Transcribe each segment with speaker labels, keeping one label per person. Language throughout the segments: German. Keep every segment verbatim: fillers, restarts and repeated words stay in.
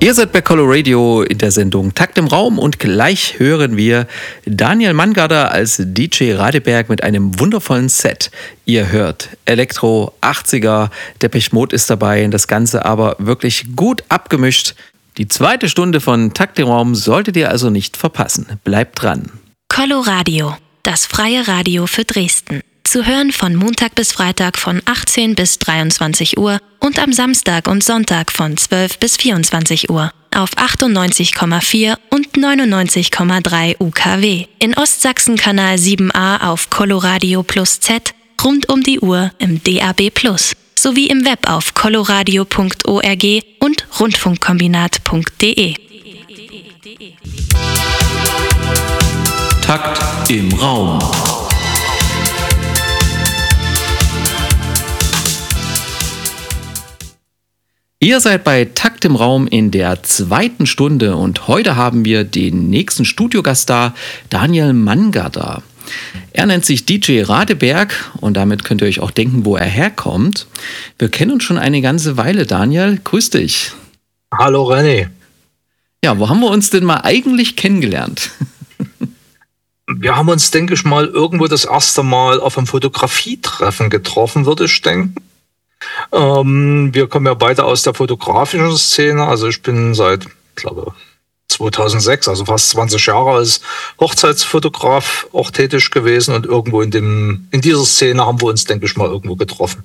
Speaker 1: Ihr seid bei Color Radio in der Sendung Takt im Raum und gleich hören wir Daniel Mangarder als D J Radeberg mit einem wundervollen Set. Ihr hört Elektro, achtziger, Depeche Mode ist dabei, das Ganze aber wirklich gut abgemischt. Die zweite Stunde von Takt im Raum solltet ihr also nicht verpassen. Bleibt dran.
Speaker 2: Color Radio, das freie Radio für Dresden. Zu hören von Montag bis Freitag von achtzehn bis dreiundzwanzig Uhr und am Samstag und Sonntag von zwölf bis vierundzwanzig Uhr auf achtundneunzig Komma vier und neunundneunzig Komma drei U K W. In Ostsachsen Kanal sieben a auf Coloradio Plus Z, rund um die Uhr im D A B Plus, sowie im Web auf coloradio punkt org und rundfunkkombinat punkt de.
Speaker 1: Takt im Raum. Ihr seid bei Takt im Raum in der zweiten Stunde und heute haben wir den nächsten Studiogast da, Daniel Mangarder. Er nennt sich D J Radeberg und damit könnt ihr euch auch denken, wo er herkommt. Wir kennen uns schon eine ganze Weile, Daniel. Grüß dich.
Speaker 3: Hallo René.
Speaker 1: Ja, wo haben wir uns denn mal eigentlich kennengelernt?
Speaker 3: Wir haben uns, denke ich mal, irgendwo das erste Mal auf einem Fotografietreffen getroffen, würde ich denken. Ähm, wir kommen ja beide aus der fotografischen Szene. Also ich bin seit, ich glaube, zweitausendsechs, also fast zwanzig Jahre als Hochzeitsfotograf auch tätig gewesen. Und irgendwo in dem, in dieser Szene haben wir uns, denke ich mal, irgendwo getroffen.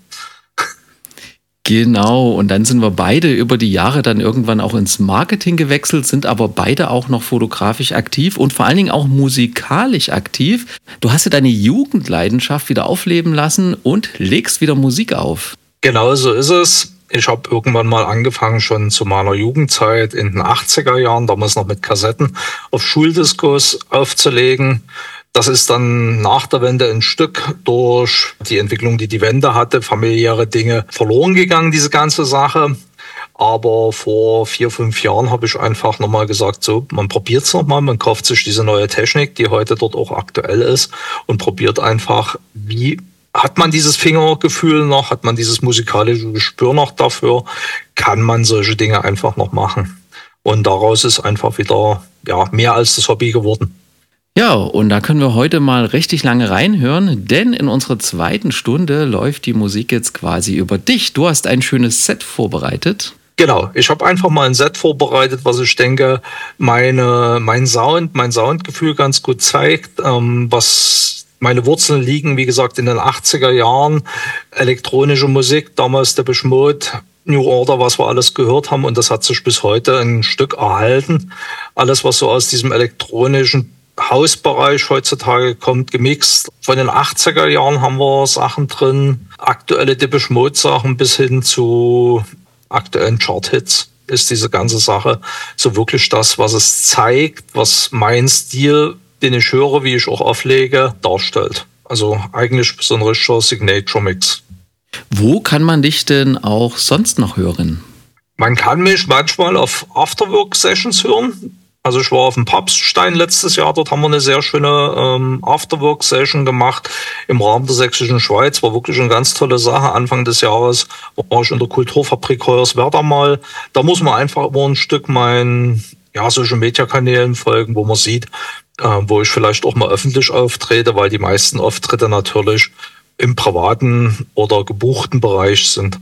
Speaker 1: Genau, und dann sind wir beide über die Jahre dann irgendwann auch ins Marketing gewechselt, sind aber beide auch noch fotografisch aktiv und vor allen Dingen auch musikalisch aktiv. Du hast ja deine Jugendleidenschaft wieder aufleben lassen und legst wieder Musik auf.
Speaker 3: Genau so ist es. Ich habe irgendwann mal angefangen, schon zu meiner Jugendzeit in den achtziger Jahren, damals noch mit Kassetten, auf Schuldiskos aufzulegen. Das ist dann nach der Wende ein Stück durch die Entwicklung, die die Wende hatte, familiäre Dinge verloren gegangen, diese ganze Sache. Aber vor vier, fünf Jahren habe ich einfach nochmal gesagt, so, man probiert es nochmal, man kauft sich diese neue Technik, die heute dort auch aktuell ist und probiert einfach, wie hat man dieses Fingergefühl noch, hat man dieses musikalische Gespür noch dafür, kann man solche Dinge einfach noch machen. Und daraus ist einfach wieder ja mehr als das Hobby geworden.
Speaker 1: Ja, und da können wir heute mal richtig lange reinhören, denn in unserer zweiten Stunde läuft die Musik jetzt quasi über dich. Du hast ein schönes Set vorbereitet.
Speaker 3: Genau, ich habe einfach mal ein Set vorbereitet, was ich denke, meine, mein Sound, mein Soundgefühl ganz gut zeigt, ähm, was meine Wurzeln liegen, wie gesagt, in den achtziger Jahren, elektronische Musik, damals Depeche Mode, New Order, was wir alles gehört haben, und das hat sich bis heute ein Stück erhalten. Alles, was so aus diesem elektronischen Hausbereich heutzutage kommt, gemixt. Von den achtziger Jahren haben wir Sachen drin, aktuelle Depeche Mode Sachen bis hin zu aktuellen Chart-Hits. Ist diese ganze Sache so wirklich das, was es zeigt, was mein Stil, den ich höre, wie ich auch auflege, darstellt. Also eigentlich so ein richtiger Signature-Mix.
Speaker 1: Wo kann man dich denn auch sonst noch hören?
Speaker 3: Man kann mich manchmal auf Afterwork-Sessions hören. Also ich war auf dem Papststein letztes Jahr, dort haben wir eine sehr schöne ähm, Afterwork-Session gemacht im Rahmen der Sächsischen Schweiz. War wirklich eine ganz tolle Sache. Anfang des Jahres war ich in der Kulturfabrik Hoyerswerda mal. Da muss man einfach immer ein Stück meinen ja, Social-Media-Kanälen folgen, wo man sieht, äh, wo ich vielleicht auch mal öffentlich auftrete, weil die meisten Auftritte natürlich im privaten oder gebuchten Bereich sind.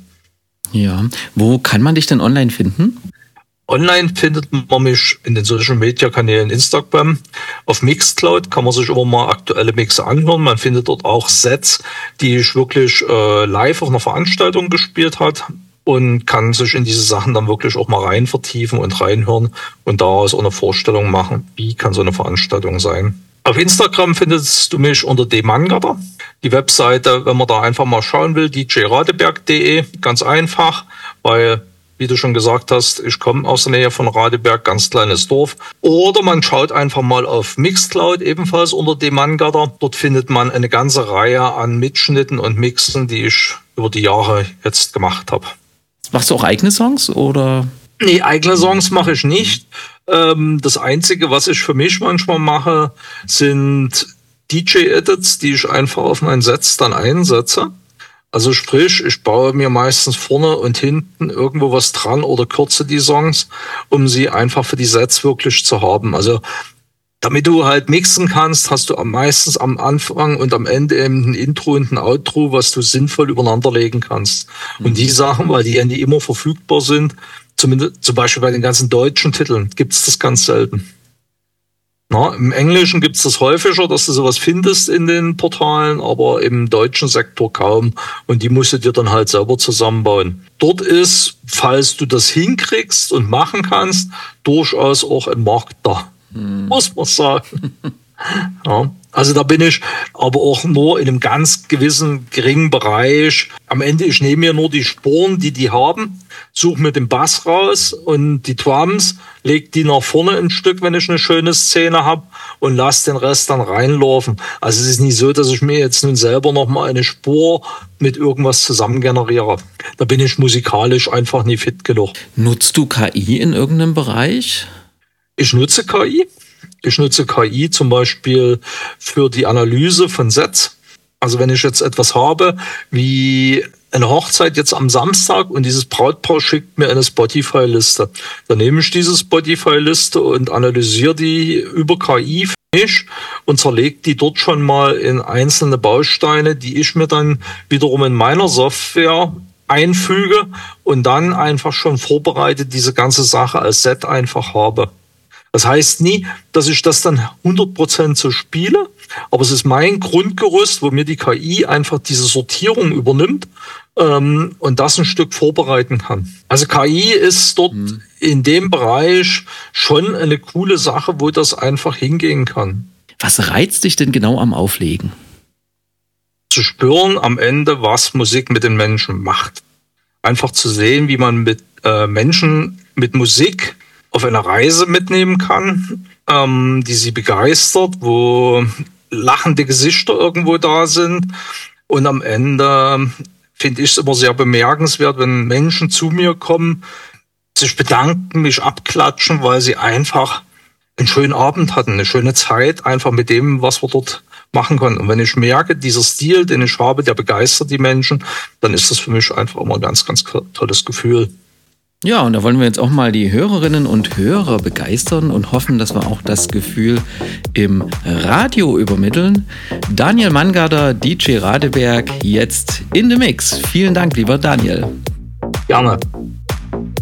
Speaker 1: Ja, wo kann man dich denn online finden?
Speaker 3: Online findet man mich in den Social-Media-Kanälen Instagram. Auf Mixcloud kann man sich immer mal aktuelle Mixe anhören. Man findet dort auch Sets, die ich wirklich äh, live auf einer Veranstaltung gespielt hat und kann sich in diese Sachen dann wirklich auch mal rein vertiefen und reinhören und daraus auch eine Vorstellung machen, wie kann so eine Veranstaltung sein. Auf Instagram findest du mich unter D Mangarder. Die Webseite, wenn man da einfach mal schauen will, d j radeberg punkt de, ganz einfach, weil, wie du schon gesagt hast, ich komme aus der Nähe von Radeberg, ganz kleines Dorf. Oder man schaut einfach mal auf Mixcloud, ebenfalls unter D Mangarder. Dort findet man eine ganze Reihe an Mitschnitten und Mixen, die ich über die Jahre jetzt gemacht habe.
Speaker 1: Machst du auch eigene Songs oder?
Speaker 3: Nee, eigene Songs mache ich nicht. Ähm, das Einzige, was ich für mich manchmal mache, sind D J-Edits, die ich einfach auf meinen Sets dann einsetze. Also sprich, ich baue mir meistens vorne und hinten irgendwo was dran oder kürze die Songs, um sie einfach für die Sets wirklich zu haben. Also damit du halt mixen kannst, hast du meistens am Anfang und am Ende eben ein Intro und ein Outro, was du sinnvoll übereinanderlegen kannst. Mhm. Und die Sachen, weil die ja nicht immer verfügbar sind, zumindest zum Beispiel bei den ganzen deutschen Titeln, gibt's das ganz selten. Na, im Englischen gibt's das häufiger, dass du sowas findest in den Portalen, aber im deutschen Sektor kaum. Und die musst du dir dann halt selber zusammenbauen. Dort ist, falls du das hinkriegst und machen kannst, durchaus auch ein Markt da. Hm. Muss man sagen. Ja, also da bin ich aber auch nur in einem ganz gewissen geringen Bereich. Am Ende, ich nehme mir nur die Spuren, die die haben, suche mir den Bass raus und die Drums, leg die nach vorne ein Stück, wenn ich eine schöne Szene habe und lasse den Rest dann reinlaufen. Also es ist nicht so, dass ich mir jetzt nun selber nochmal eine Spur mit irgendwas zusammen generiere. Da bin ich musikalisch einfach nie fit genug.
Speaker 1: Nutzt du K I in irgendeinem Bereich?
Speaker 3: Ich nutze K I. Ich nutze K I zum Beispiel für die Analyse von Sets. Also wenn ich jetzt etwas habe, wie eine Hochzeit jetzt am Samstag und dieses Brautpaar schickt mir eine Spotify-Liste. Dann nehme ich diese Spotify-Liste und analysiere die über K I für mich und zerlege die dort schon mal in einzelne Bausteine, die ich mir dann wiederum in meiner Software einfüge und dann einfach schon vorbereitet diese ganze Sache als Set einfach habe. Das heißt nie, dass ich das dann hundert Prozent so spiele, aber es ist mein Grundgerüst, wo mir die K I einfach diese Sortierung übernimmt ähm, und das ein Stück vorbereiten kann. Also K I ist dort mhm. in dem Bereich schon eine coole Sache, wo das einfach hingehen kann.
Speaker 1: Was reizt dich denn genau am Auflegen?
Speaker 3: Zu spüren am Ende, was Musik mit den Menschen macht. Einfach zu sehen, wie man mit äh, Menschen mit Musik auf eine Reise mitnehmen kann, ähm, die sie begeistert, wo lachende Gesichter irgendwo da sind. Und am Ende finde ich es immer sehr bemerkenswert, wenn Menschen zu mir kommen, sich bedanken, mich abklatschen, weil sie einfach einen schönen Abend hatten, eine schöne Zeit, einfach mit dem, was wir dort machen konnten. Und wenn ich merke, dieser Stil, den ich habe, der begeistert die Menschen, dann ist das für mich einfach immer ein ganz, ganz tolles Gefühl.
Speaker 1: Ja, und da wollen wir jetzt auch mal die Hörerinnen und Hörer begeistern und hoffen, dass wir auch das Gefühl im Radio übermitteln. Daniel Mangarder, D J Radeberg, jetzt in the Mix. Vielen Dank, lieber Daniel.
Speaker 3: Gerne.